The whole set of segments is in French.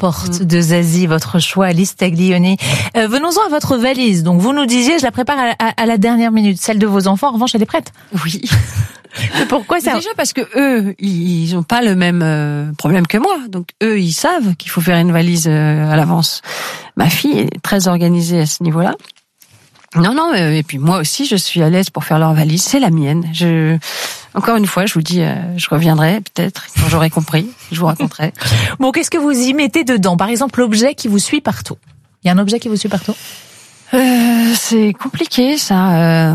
l'emporte de Zazie, votre choix, Alice Taglioni. Venons-en à votre valise. Donc vous nous disiez, je la prépare à la dernière minute. Celle de vos enfants, en revanche, elle est prête. Oui. Pourquoi ça? Déjà parce que eux, ils ont pas le même problème que moi. Donc eux, ils savent qu'il faut faire une valise à l'avance. Ma fille est très organisée à ce niveau-là. Non, et puis moi aussi, je suis à l'aise pour faire leur valise. C'est la mienne. Encore une fois, je vous dis, je reviendrai peut-être quand j'aurai compris. Je vous raconterai. Bon, qu'est-ce que vous y mettez dedans? Par exemple, l'objet qui vous suit partout. Il y a un objet qui vous suit partout? C'est compliqué, ça.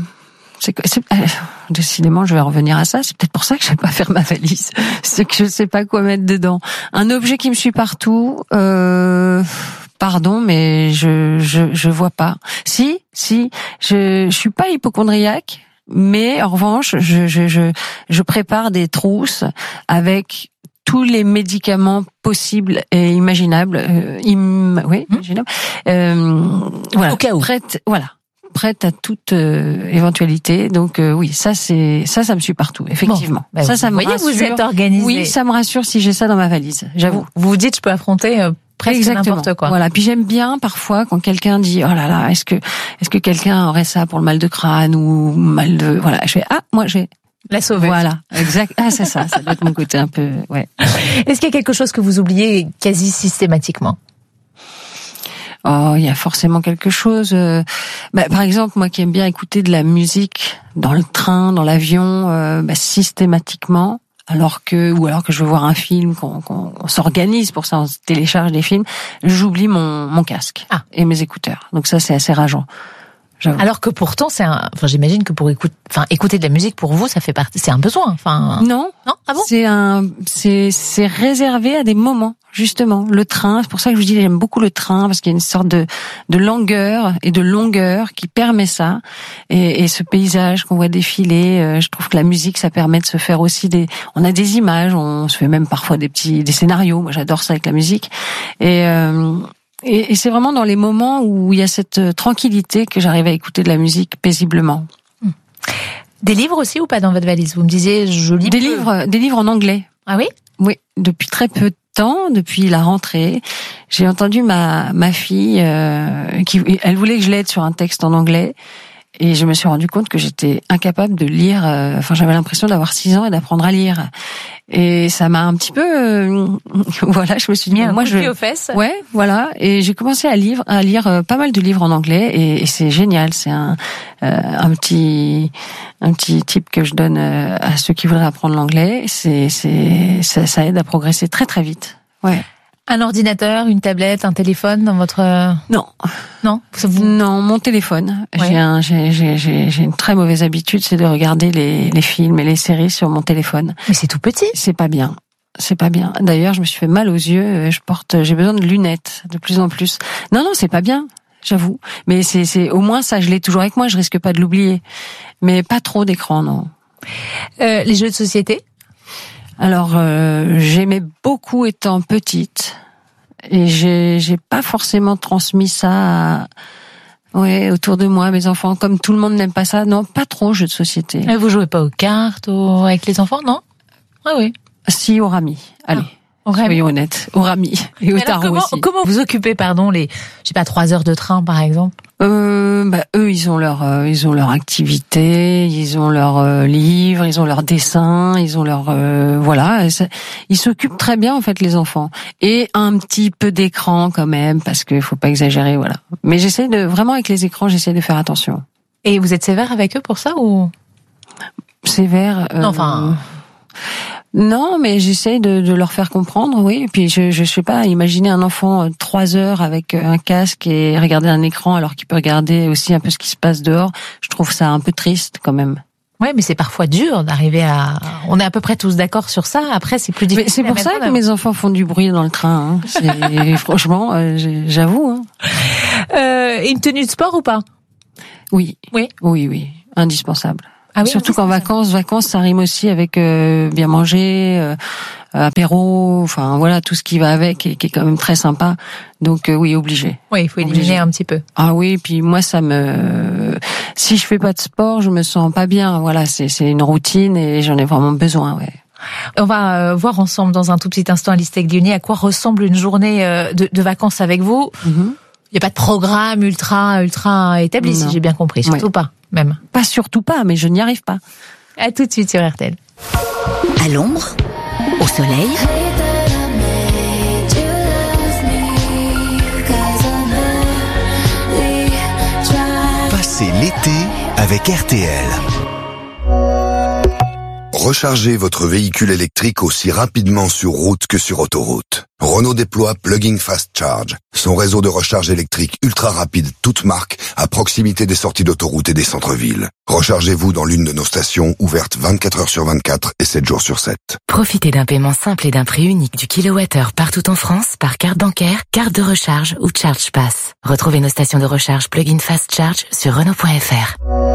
Décidément, je vais revenir à ça. C'est peut-être pour ça que je vais pas faire ma valise. C'est que je sais pas quoi mettre dedans. Un objet qui me suit partout. Pardon, mais je vois pas. Si, je suis pas hypocondriaque, mais en revanche, je prépare des trousses avec tous les médicaments possibles et imaginables. Imaginables. Voilà. Au cas où. Prête à toute éventualité. Donc oui, ça me suit partout, effectivement. Bon, ça me rassure. Vous êtes organisé. Oui, ça me rassure si j'ai ça dans ma valise. J'avoue. Vous dites, je peux affronter presque n'importe quoi. Voilà. Puis j'aime bien parfois quand quelqu'un dit oh là là, est-ce que quelqu'un aurait ça pour le mal de crâne ou mal de voilà. Je fais moi j'ai la sauver. Voilà, exact. C'est ça. Ça doit être mon côté un peu ouais. Est-ce qu'il y a quelque chose que vous oubliez quasi systématiquement? Oh, il y a forcément quelque chose. Par exemple, moi qui aime bien écouter de la musique dans le train, dans l'avion, systématiquement, alors que je veux voir un film, qu'on s'organise pour ça, on se télécharge des films, j'oublie mon casque et mes écouteurs. Donc ça, c'est assez rageant. J'avoue. Alors que pourtant, j'imagine que pour écouter de la musique pour vous, ça fait partie, c'est un besoin. Non. Ah bon? C'est réservé à des moments, justement. Le train, c'est pour ça que je vous dis, j'aime beaucoup le train, parce qu'il y a une sorte de langueur et de longueur qui permet ça. Et ce paysage qu'on voit défiler, je trouve que la musique, ça permet de se faire aussi on a des images, on se fait même parfois des scénarios. Moi, j'adore ça avec la musique. Et c'est vraiment dans les moments où il y a cette tranquillité que j'arrive à écouter de la musique paisiblement. Des livres aussi ou pas dans votre valise? Vous me disiez, je lis des livres en anglais. Ah oui? Oui, depuis très peu de temps, depuis la rentrée, j'ai entendu ma fille elle voulait que je l'aide sur un texte en anglais. Et je me suis rendu compte que j'étais incapable de lire. J'avais l'impression d'avoir 6 ans et d'apprendre à lire. Et ça m'a un petit peu, voilà, je me suis dit, moi, je aux fesses. Ouais, voilà. Et j'ai commencé à lire pas mal de livres en anglais, et c'est génial. C'est un petit tip que je donne à ceux qui voudraient apprendre l'anglais. Ça aide à progresser très très vite. Ouais. Un ordinateur, une tablette, un téléphone dans votre... Non, mon téléphone. Ouais. J'ai une très mauvaise habitude, c'est de regarder les films et les séries sur mon téléphone. Mais c'est tout petit. C'est pas bien. D'ailleurs, je me suis fait mal aux yeux. J'ai besoin de lunettes de plus en plus. Non, c'est pas bien. J'avoue. Mais c'est au moins ça, je l'ai toujours avec moi. Je risque pas de l'oublier. Mais pas trop d'écran, non. Les jeux de société. Alors, j'aimais beaucoup étant petite, et j'ai pas forcément transmis ça autour de moi, mes enfants. Comme tout le monde n'aime pas ça, non, pas trop jeux de société. Et vous jouez pas aux cartes avec les enfants, non? Ah oui. Si, au rami. Allez. Soyons honnêtes, au rami et au tarot aussi. Comment vous occupez, les 3 heures de train, par exemple? Eux, ils ont leur activité, ils ont leurs livres, ils ont leurs dessins, ils ont ils s'occupent très bien, en fait, les enfants. Et un petit peu d'écran, quand même, parce que faut pas exagérer, voilà. Mais vraiment, avec les écrans, j'essaie de faire attention. Et vous êtes sévère avec eux pour ça, ou? Sévère? Non, mais j'essaie de leur faire comprendre, oui. Et puis je sais pas, imaginer un enfant 3 heures avec un casque et regarder un écran alors qu'il peut regarder aussi un peu ce qui se passe dehors. Je trouve ça un peu triste quand même. Ouais, mais c'est parfois dur d'arriver à... On est à peu près tous d'accord sur ça. Après, c'est plus difficile. Mais c'est pour ça que mes enfants font du bruit dans le train. Franchement, j'avoue. Une tenue de sport ou pas? Oui, indispensable. Ah oui, surtout qu'en vacances, ça rime aussi avec bien manger, apéro, tout ce qui va avec et qui est quand même très sympa. Donc oui, obligé. Oui, il faut éliminer un petit peu. Ah oui, puis moi si je fais pas de sport, je me sens pas bien. Voilà, c'est une routine et j'en ai vraiment besoin, ouais. On va voir ensemble dans un tout petit instant, Alice Taglioni, à quoi ressemble une journée de vacances avec vous. Il n'y a pas de programme ultra établi, si j'ai bien compris. Surtout pas, même. Pas surtout pas, mais je n'y arrive pas. À tout de suite sur RTL. À l'ombre, au soleil. Passez l'été avec RTL. Rechargez votre véhicule électrique aussi rapidement sur route que sur autoroute. Renault déploie Plug-in Fast Charge, son réseau de recharge électrique ultra rapide, toute marque, à proximité des sorties d'autoroute et des centres-villes. Rechargez-vous dans l'une de nos stations, ouvertes 24 heures sur 24 et 7 jours sur 7. Profitez d'un paiement simple et d'un prix unique du kilowattheure partout en France par carte bancaire, carte de recharge ou Charge Pass. Retrouvez nos stations de recharge Plug-in Fast Charge sur Renault.fr.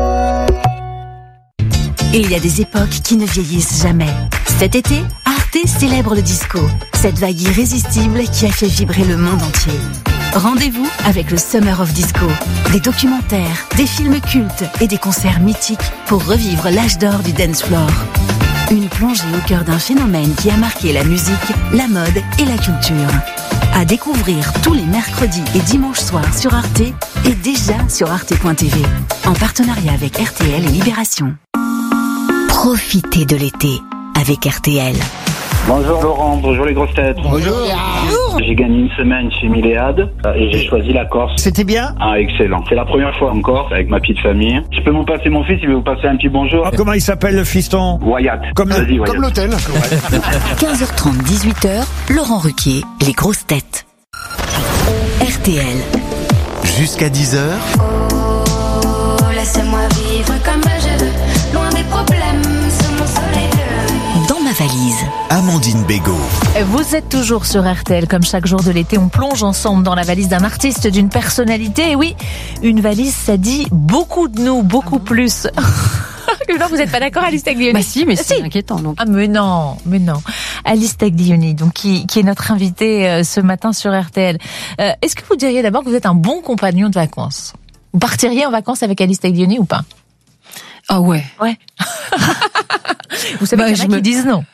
Il y a des époques qui ne vieillissent jamais. Cet été, Arte célèbre le disco, cette vague irrésistible qui a fait vibrer le monde entier. Rendez-vous avec le Summer of Disco. Des documentaires, des films cultes et des concerts mythiques pour revivre l'âge d'or du dance floor. Une plongée au cœur d'un phénomène qui a marqué la musique, la mode et la culture. À découvrir tous les mercredis et dimanches soirs sur Arte et déjà sur arte.tv. En partenariat avec RTL et Libération. Profitez de l'été avec RTL. Bonjour Laurent, bonjour les grosses têtes. Bonjour. J'ai gagné une semaine chez Milléade et j'ai choisi la Corse. C'était bien? Ah, excellent. C'est la première fois en Corse avec ma petite famille. Je peux vous passer mon fils, il veut vous passer un petit bonjour. Comment il s'appelle le fiston? Wyatt. Vas-y, Wyatt. comme l'hôtel. 15h30, 18h, Laurent Ruquier, les grosses têtes. RTL. Jusqu'à 10h. Oh, laisse-moi vivre comme je veux, loin des problèmes, sous mon soleil bleu. Dans ma valise. Amandine Bégaud. Vous êtes toujours sur RTL, comme chaque jour de l'été, on plonge ensemble dans la valise d'un artiste, d'une personnalité. Et oui, une valise, ça dit beaucoup de nous, beaucoup plus. Non, vous n'êtes pas d'accord, Alice Taglioni? Bah si, mais c'est inquiétant. Donc. Ah mais non. Alice Taglioni, donc qui est notre invitée ce matin sur RTL. Est-ce que vous diriez d'abord que vous êtes un bon compagnon de vacances? Vous partiriez en vacances avec Alice Taglioni ou pas? Ah ouais. Ouais. Vous savez qu'il y en a qui disent non.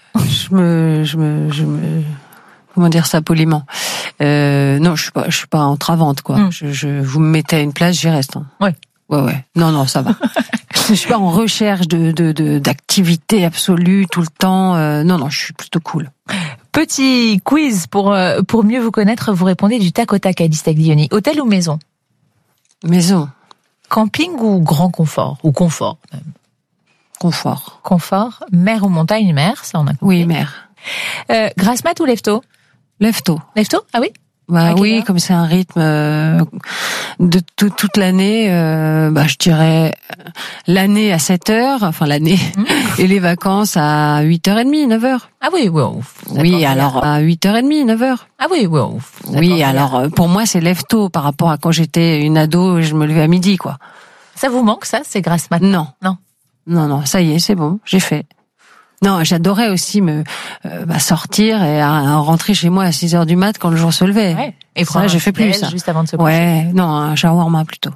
Comment dire ça poliment? Non, je suis pas entravante, quoi. Vous me mettez à une place, j'y reste. Hein. Ouais. Ouais. Non, ça va. Je suis pas en recherche d'activité absolue tout le temps. Non, je suis plutôt cool. Petit quiz pour mieux vous connaître. Vous répondez du tac au tac, Alice Taglioni. Hôtel ou maison? Maison. Camping ou grand confort? Ou confort même? Confort. Confort. Mer ou montagne? Mer, ça on a compris. Oui, mer. Grasse mat ou lève-tôt? Lève-tôt. Lève-tôt? Ah oui? Bah oui, comme c'est un rythme de toute l'année, je dirais l'année à 7 heures, enfin l'année, et les vacances à 8h30, 9h. Ah oui, oui, alors à 8h30, 9h. Ah oui, oui, alors pour moi c'est lève tôt par rapport à quand j'étais une ado et je me levais à midi, quoi. Ça vous manque ça, ces grasses mat? Non, ça y est, c'est bon, j'ai fait. Non, j'adorais aussi sortir et rentrer chez moi à 6h du mat quand le jour se levait. Ouais. Et ça, je fais plus ça. Juste avant de se coucher. Ouais, non, un shawarma plutôt.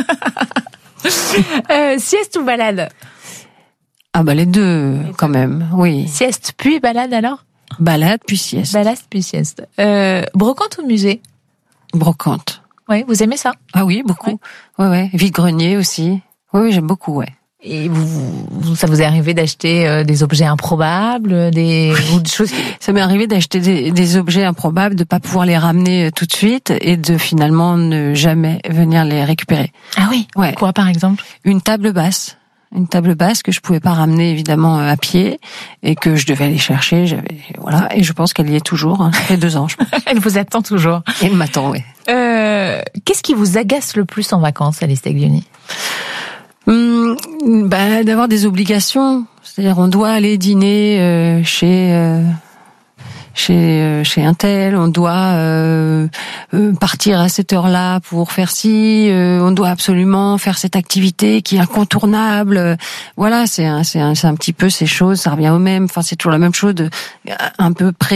Sieste ou balade? Ah les deux, quand même, oui. Sieste puis balade alors? Balade puis sieste. Balade puis sieste. Brocante ou musée? Brocante. Ouais, vous aimez ça? Ah oui, beaucoup. Ouais. Vide-grenier aussi. Oui, j'aime beaucoup, ouais. Et ça vous est arrivé d'acheter des objets improbables, ou des choses Ça m'est arrivé d'acheter des objets improbables, de pas pouvoir les ramener tout de suite et de finalement ne jamais venir les récupérer. Ah oui. Ouais. Quoi par exemple? Une table basse que je pouvais pas ramener évidemment à pied et que je devais aller chercher. Et je pense qu'elle y est toujours. Hein. Ça fait 2 ans, je pense. Elle vous attend toujours. Elle m'attend, oui. Qu'est-ce qui vous agace le plus en vacances, Alice Taglioni? D'avoir des obligations. C'est-à-dire, on doit aller dîner chez un tel, on doit partir à cette heure-là pour faire ci, on doit absolument faire cette activité qui est incontournable. Voilà, c'est un petit peu ces choses, ça revient au même. Enfin, c'est toujours la même chose, un peu